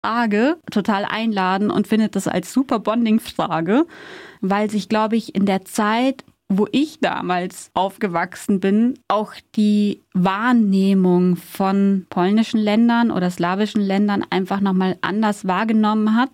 Frage total einladen und finde das als super Bonding-Frage, weil sich, glaube ich, in der Zeit, wo ich damals aufgewachsen bin, auch die Wahrnehmung von polnischen Ländern oder slawischen Ländern einfach nochmal anders wahrgenommen hat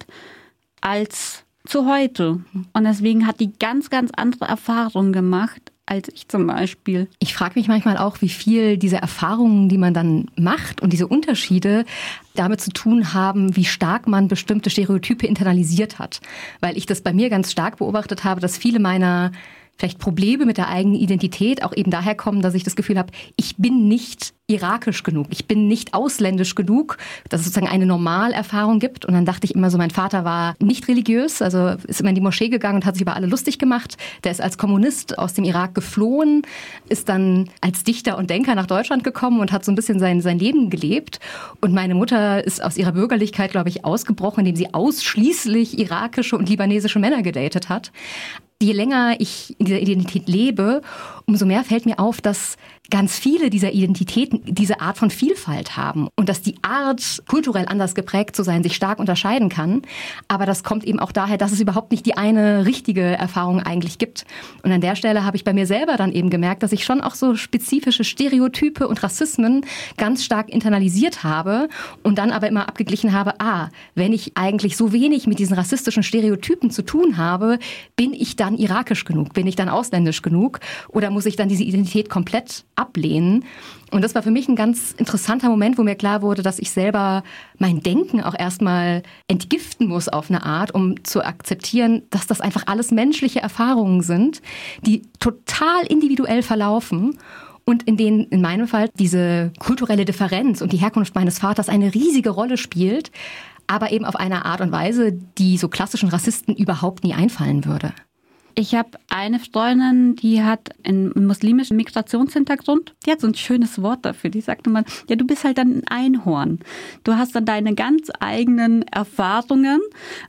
als zu heute. Und deswegen hat die ganz, ganz andere Erfahrungen gemacht als ich zum Beispiel. Ich frage mich manchmal auch, wie viel diese Erfahrungen, die man dann macht und diese Unterschiede damit zu tun haben, wie stark man bestimmte Stereotype internalisiert hat. Weil ich das bei mir ganz stark beobachtet habe, dass viele meiner vielleicht Probleme mit der eigenen Identität auch eben daher kommen, dass ich das Gefühl habe, ich bin nicht irakisch genug, ich bin nicht ausländisch genug, dass es sozusagen eine Normalerfahrung gibt. Und dann dachte ich immer so, mein Vater war nicht religiös, also ist immer in die Moschee gegangen und hat sich über alle lustig gemacht. Der ist als Kommunist aus dem Irak geflohen, ist dann als Dichter und Denker nach Deutschland gekommen und hat so ein bisschen sein Leben gelebt. Und meine Mutter ist aus ihrer Bürgerlichkeit, glaube ich, ausgebrochen, indem sie ausschließlich irakische und libanesische Männer gedatet hat. Je länger ich in dieser Identität lebe, umso mehr fällt mir auf, dass ganz viele dieser Identitäten diese Art von Vielfalt haben und dass die Art, kulturell anders geprägt zu sein, sich stark unterscheiden kann. Aber das kommt eben auch daher, dass es überhaupt nicht die eine richtige Erfahrung eigentlich gibt. Und an der Stelle habe ich bei mir selber dann eben gemerkt, dass ich schon auch so spezifische Stereotype und Rassismen ganz stark internalisiert habe und dann aber immer abgeglichen habe, wenn ich eigentlich so wenig mit diesen rassistischen Stereotypen zu tun habe, bin ich dann irakisch genug? Bin ich dann ausländisch genug? Oder muss ich dann diese Identität komplett ablehnen? Und das war für mich ein ganz interessanter Moment, wo mir klar wurde, dass ich selber mein Denken auch erstmal entgiften muss auf eine Art, um zu akzeptieren, dass das einfach alles menschliche Erfahrungen sind, die total individuell verlaufen und in denen in meinem Fall diese kulturelle Differenz und die Herkunft meines Vaters eine riesige Rolle spielt, aber eben auf eine Art und Weise, die so klassischen Rassisten überhaupt nie einfallen würde. Ich habe eine Freundin, die hat einen muslimischen Migrationshintergrund. Die hat so ein schönes Wort dafür. Die sagte mal, ja, du bist halt dann ein Einhorn. Du hast dann deine ganz eigenen Erfahrungen.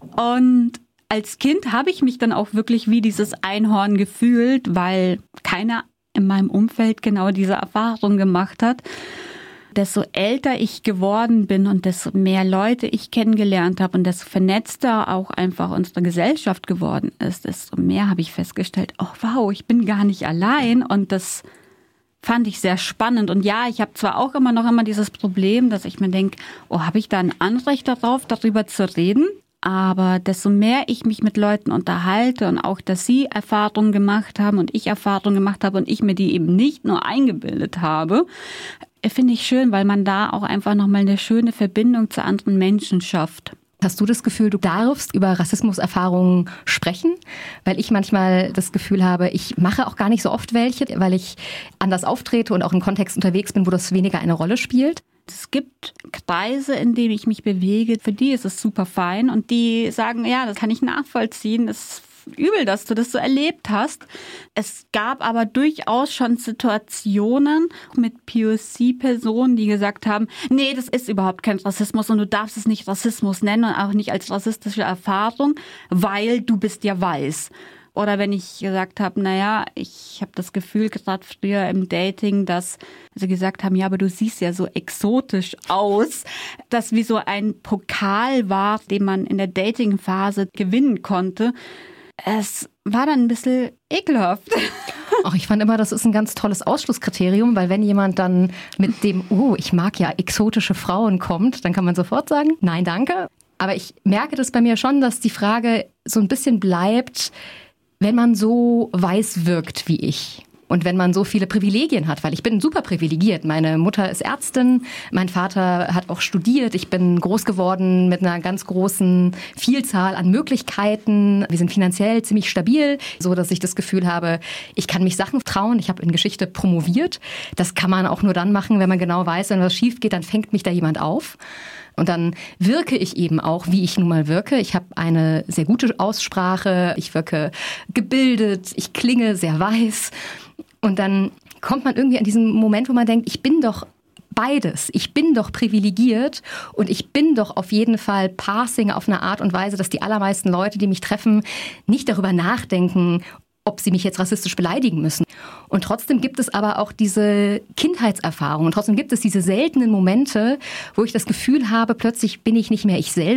Und als Kind habe ich mich dann auch wirklich wie dieses Einhorn gefühlt, weil keiner in meinem Umfeld genau diese Erfahrung gemacht hat. Desto älter ich geworden bin und desto mehr Leute ich kennengelernt habe und desto vernetzter auch einfach unsere Gesellschaft geworden ist, desto mehr habe ich festgestellt, oh wow, ich bin gar nicht allein, und das fand ich sehr spannend. Und ja, ich habe zwar auch immer dieses Problem, dass ich mir denke, oh, habe ich da ein Anrecht darauf, darüber zu reden? Aber desto mehr ich mich mit Leuten unterhalte und auch, dass sie Erfahrungen gemacht haben und ich Erfahrungen gemacht habe und ich mir die eben nicht nur eingebildet habe, finde ich schön, weil man da auch einfach nochmal eine schöne Verbindung zu anderen Menschen schafft. Hast du das Gefühl, du darfst über Rassismuserfahrungen sprechen? Weil ich manchmal das Gefühl habe, ich mache auch gar nicht so oft welche, weil ich anders auftrete und auch in Kontexten unterwegs bin, wo das weniger eine Rolle spielt. Es gibt Kreise, in denen ich mich bewege, für die ist es super fein und die sagen, ja, das kann ich nachvollziehen, das ist übel, dass du das so erlebt hast. Es gab aber durchaus schon Situationen mit POC-Personen, die gesagt haben, nee, das ist überhaupt kein Rassismus und du darfst es nicht Rassismus nennen und auch nicht als rassistische Erfahrung, weil du bist ja weiß. Oder wenn ich gesagt habe, naja, ich habe das Gefühl, gerade früher im Dating, dass sie gesagt haben, ja, aber du siehst ja so exotisch aus, dass wie so ein Pokal war, den man in der Dating-Phase gewinnen konnte. Es war dann ein bisschen ekelhaft. Ach, ich fand immer, das ist ein ganz tolles Ausschlusskriterium, weil wenn jemand dann mit dem, ich mag ja exotische Frauen kommt, dann kann man sofort sagen, nein, danke. Aber ich merke das bei mir schon, dass die Frage so ein bisschen bleibt, wenn man so weiß wirkt wie ich und wenn man so viele Privilegien hat, weil ich bin super privilegiert. Meine Mutter ist Ärztin, mein Vater hat auch studiert. Ich bin groß geworden mit einer ganz großen Vielzahl an Möglichkeiten. Wir sind finanziell ziemlich stabil, so dass ich das Gefühl habe, ich kann mich Sachen trauen. Ich habe in Geschichte promoviert. Das kann man auch nur dann machen, wenn man genau weiß, wenn was schief geht, dann fängt mich da jemand auf. Und dann wirke ich eben auch, wie ich nun mal wirke. Ich habe eine sehr gute Aussprache, ich wirke gebildet, ich klinge sehr weiß. Und dann kommt man irgendwie an diesen Moment, wo man denkt, ich bin doch beides. Ich bin doch privilegiert und ich bin doch auf jeden Fall passing auf eine Art und Weise, dass die allermeisten Leute, die mich treffen, nicht darüber nachdenken, ob sie mich jetzt rassistisch beleidigen müssen. Und trotzdem gibt es aber auch diese Kindheitserfahrung und trotzdem gibt es diese seltenen Momente, wo ich das Gefühl habe, plötzlich bin ich nicht mehr ich selbst.